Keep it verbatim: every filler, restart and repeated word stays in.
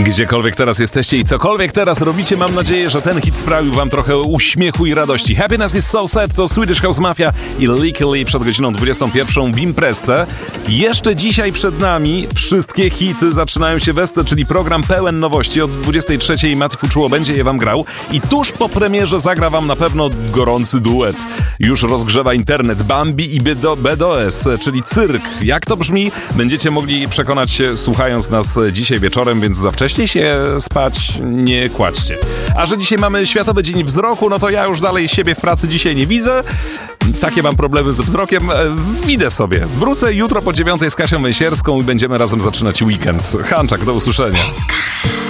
Gdziekolwiek teraz jesteście i cokolwiek teraz robicie, mam nadzieję, że ten hit sprawił wam trochę uśmiechu i radości. Happiness is so sad to Swedish House Mafia i Licky Lee przed godziną dwudziestą pierwszą w imprezce. Jeszcze dzisiaj przed nami wszystkie hity zaczynają się westy, czyli program pełen nowości. Od dwudziestej trzeciej Mati Fuczuło będzie je wam grał i tuż po premierze zagra wam na pewno gorący duet. Już rozgrzewa internet Bambi i B D S, czyli cyrk. Jak to brzmi? Będziecie mogli przekonać się słuchając nas dzisiaj wieczorem, więc za wcześnie się spać nie kładźcie. A że dzisiaj mamy Światowy Dzień Wzroku, no to ja już dalej siebie w pracy dzisiaj nie widzę. Takie mam problemy ze wzrokiem. Idę sobie. Wrócę jutro po dziewiątej z Kasią Węsierską i będziemy razem zaczynać weekend. Hanczak, do usłyszenia.